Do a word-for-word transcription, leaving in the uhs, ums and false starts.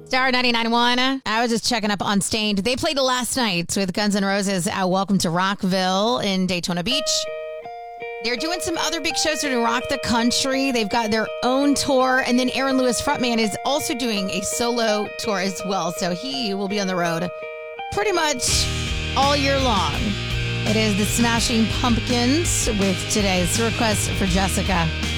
Star ninety-nine point one. I was just checking up on Stained. They played last night with Guns N' Roses at Welcome to Rockville in Daytona Beach. They're doing some other big shows to rock the country. They've got their own tour. And then Aaron Lewis, frontman, is also doing a solo tour as well. So he will be on the road pretty much all year long. It is the Smashing Pumpkins with today's request for Jessica.